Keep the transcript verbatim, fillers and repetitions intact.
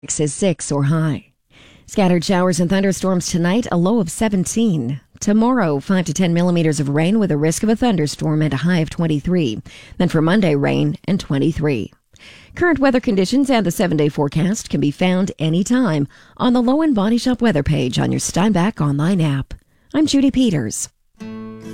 is six or high. Scattered showers and thunderstorms tonight, a low of seventeen. Tomorrow, five to ten millimeters of rain with a risk of a thunderstorm and a high of twenty-three. Then for Monday, rain and twenty-three. Current weather conditions and the seven-day forecast can be found anytime on the Low End Body Shop weather page on your Steinbach online app. I'm Judy Peters.